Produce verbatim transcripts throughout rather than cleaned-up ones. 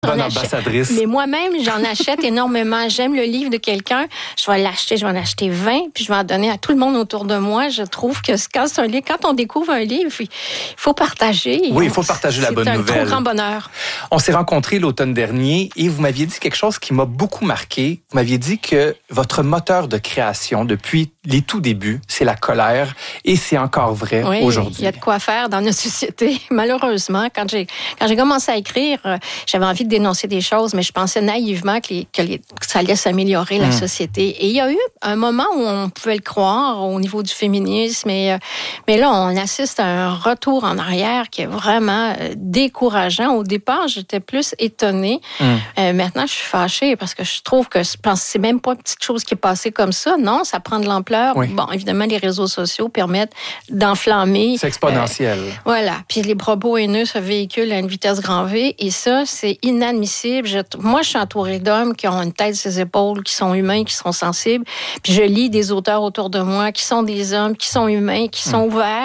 Bonne ambassadrice. Mais moi-même, j'en achète énormément. J'aime le livre de quelqu'un. Je vais l'acheter, je vais en acheter vingt, puis je vais en donner à tout le monde autour de moi. Je trouve que quand, c'est un livre, quand on découvre un livre, il faut partager. Oui, il faut partager la bonne nouvelle. C'est un trop grand bonheur. On s'est rencontrés l'automne dernier et vous m'aviez dit quelque chose qui m'a beaucoup marqué. Vous m'aviez dit que votre moteur de création, depuis les tout débuts, c'est la colère. Et c'est encore vrai oui, aujourd'hui. Il y a de quoi faire dans notre société. Malheureusement, quand j'ai, quand j'ai commencé à écrire, j'avais envie de dénoncer des choses, mais je pensais naïvement que, les, que, les, que ça allait s'améliorer, la mmh. société. Et il y a eu un moment où on pouvait le croire au niveau du féminisme, et, mais là, on assiste à un retour en arrière qui est vraiment décourageant. Au départ, j'étais plus étonnée. Mmh. Euh, maintenant, je suis fâchée parce que je trouve que je pense que c'est même pas une petite chose qui est passée comme ça. Non, ça prend de l'ampleur. Oui. Bon, évidemment, les réseaux sociaux permettent d'enflammer. C'est exponentiel. Euh, voilà. Puis les propos haineux se véhiculent à une vitesse grand V, et ça, c'est inadmissible. Je, moi, je suis entourée d'hommes qui ont une tête sur les épaules, qui sont humains, qui sont sensibles. Puis je lis des auteurs autour de moi qui sont des hommes, qui sont humains, qui sont mmh. ouverts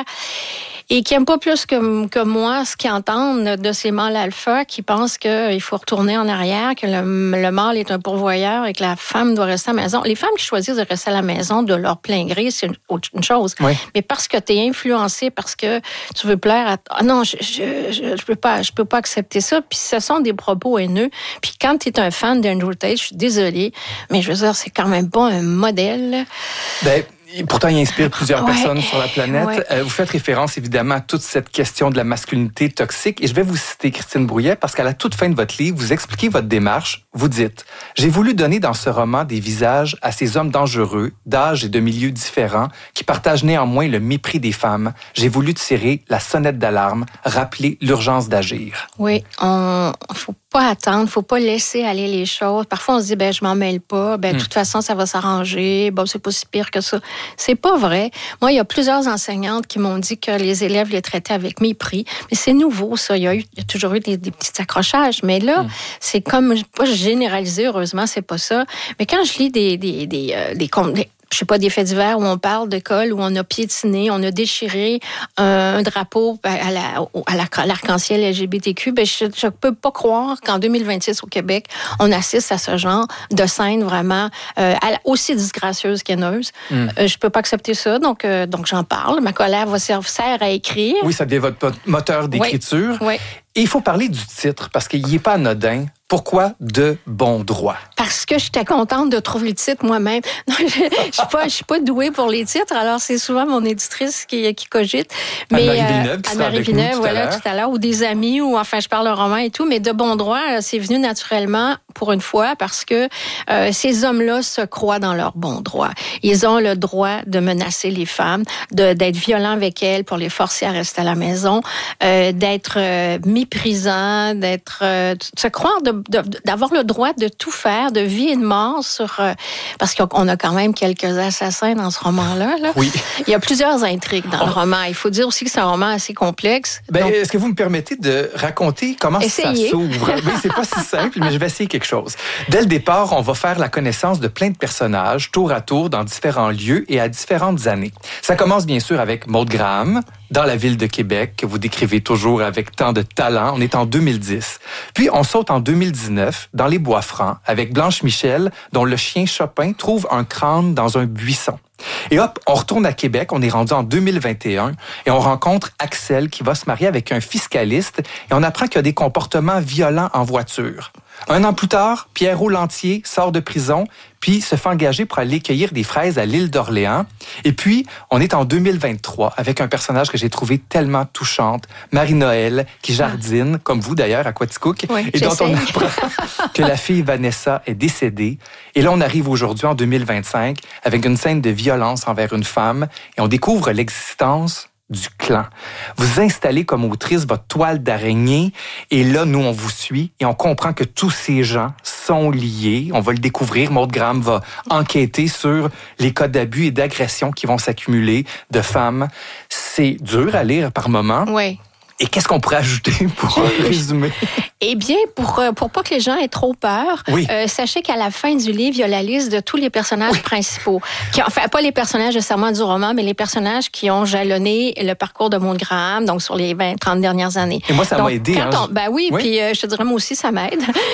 et qui n'aiment pas plus que, que moi ce qu'ils entendent de ces mâles alpha, qui pensent qu'il faut retourner en arrière, que le, le mâle est un pourvoyeur et que la femme doit rester à la maison. Les femmes qui choisissent de rester à la maison de leur plein gré, c'est une, une chose. Oui. Mais parce que tu es influencé, parce que tu veux plaire à... Ah non, je je, je, je peux pas, je peux pas accepter ça. Puis ce sont des propos haineux. Puis quand tu es un fan d'Andrew Tate, je suis désolée, mais je veux dire, c'est quand même pas un modèle. Ben... Pourtant, il inspire plusieurs ouais, personnes sur la planète. Ouais. Euh, vous faites référence, évidemment, à toute cette question de la masculinité toxique. Et je vais vous citer Christine Brouillet, parce qu'à la toute fin de votre livre, vous expliquez votre démarche. Vous dites « J'ai voulu donner dans ce roman des visages à ces hommes dangereux, d'âge et de milieux différents, qui partagent néanmoins le mépris des femmes. J'ai voulu tirer la sonnette d'alarme, rappeler l'urgence d'agir. » Oui, on faut pas attendre, faut pas laisser aller les choses. Parfois, on se dit, ben je m'en mêle pas, ben de hmm. toute façon, ça va s'arranger, bon, c'est pas si pire que ça. C'est pas vrai. Moi, il y a plusieurs enseignantes qui m'ont dit que les élèves les traitaient avec mépris, mais c'est nouveau, ça. Il y a, eu, il y a toujours eu des, des petits accrochages, mais là, hmm. c'est comme, pas généralisé, heureusement, c'est pas ça. Mais quand je lis des, des, des, euh, des, des je sais pas, des faits divers où on parle d'école, où on a piétiné, on a déchiré un, un drapeau à, la, à, la, à l'arc-en-ciel L G B T Q, ben je ne peux pas croire qu'en deux mille vingt-six au Québec, on assiste à ce genre de scène vraiment euh, aussi disgracieuse qu'haineuse. Mm. Euh, je peux pas accepter ça, donc, euh, donc j'en parle. Ma colère va servir à écrire. Oui, ça devient votre moteur d'écriture. Oui. oui. Et il faut parler du titre, parce qu'il n'est pas anodin. Pourquoi de bon droit? Parce que j'étais contente de trouver le titre moi-même. Non, je ne suis pas, je suis pas douée pour les titres, alors c'est souvent mon éditrice qui, qui cogite. Mais, Anne-Marie Villeneuve, qui Anne-Marie Villeneuve, tout voilà, tout à l'heure, ou des amis, ou enfin, je parle un roman et tout, mais de bon droit, c'est venu naturellement pour une fois, parce que euh, ces hommes-là se croient dans leur bon droit. Ils ont le droit de menacer les femmes, de, d'être violents avec elles pour les forcer à rester à la maison, euh, d'être euh, méprisants, d'être, euh, de se croire de De, d'avoir le droit de tout faire, de vie et de mort, sur euh, parce qu'on a quand même quelques assassins dans ce roman-là. Là. Oui. Il y a plusieurs intrigues dans oh. le roman. Il faut dire aussi que c'est un roman assez complexe. Ben, donc... Est-ce que vous me permettez de raconter comment Essayez. ça s'ouvre? Oui, c'est pas si simple, mais je vais essayer quelque chose. Dès le départ, on va faire la connaissance de plein de personnages, tour à tour, dans différents lieux et à différentes années. Ça commence bien sûr avec Maud Graham, dans la ville de Québec, que vous décrivez toujours avec tant de talent. On est en deux mille dix. Puis, on saute en deux mille dix-neuf, dans les Bois-Francs, avec Blanche Michel, dont le chien Chopin trouve un crâne dans un buisson. Et hop, on retourne à Québec, on est rendu en deux mille vingt et un, et on rencontre Axel, qui va se marier avec un fiscaliste, et on apprend qu'il y a des comportements violents en voiture. Un an plus tard, Pierrot Lantier sort de prison, puis se fait engager pour aller cueillir des fraises à l'île d'Orléans. Et puis, on est en deux mille vingt-trois, avec un personnage que j'ai trouvé tellement touchante, Marie-Noël, qui jardine, ah. comme vous d'ailleurs, à Quaticook, oui, et dont j'essaie. on apprend que la fille Vanessa est décédée. Et là, on arrive aujourd'hui en deux mille vingt-cinq, avec une scène de violence envers une femme, et on découvre l'existence du clan. Vous installez comme autrice votre toile d'araignée, et là, nous, on vous suit, et on comprend que tous ces gens sont liés. On va le découvrir. Maud Graham va enquêter sur les cas d'abus et d'agression qui vont s'accumuler de femmes. C'est dur à lire par moments. Oui. Et qu'est-ce qu'on pourrait ajouter pour résumer? Eh bien, pour pour pas que les gens aient trop peur, oui. euh, sachez qu'à la fin du livre, il y a la liste de tous les personnages oui. principaux. Qui, enfin, pas les personnages nécessairement du roman, mais les personnages qui ont jalonné le parcours de Maud Graham, donc sur les vingt, trente dernières années. Et moi, ça donc, m'a aidé. Hein, on, ben oui, oui. puis euh, je te dirais, moi aussi, ça m'aide.